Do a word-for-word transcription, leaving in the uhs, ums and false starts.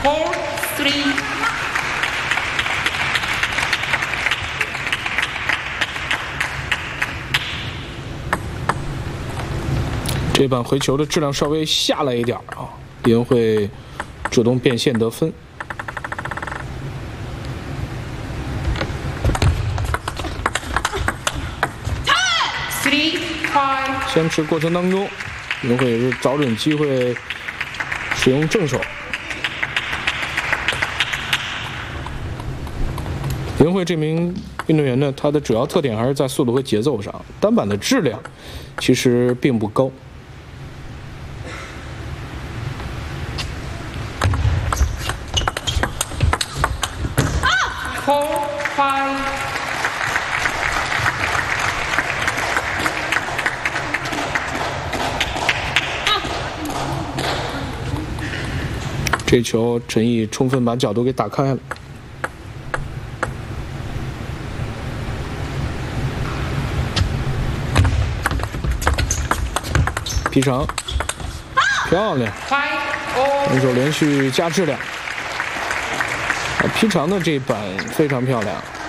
four three。 这板回球的质量稍微下来一点啊，李恩惠主动变线得分。 three five。 相持过程当中，李恩惠也是找准机会使用正手。李恩惠这名运动员呢，他的主要特点还是在速度和节奏上，单板的质量其实并不高。 four five。 这球陈毅充分把角度给打开了。劈长，漂亮，选手连续加质量。劈长的这板非常漂亮。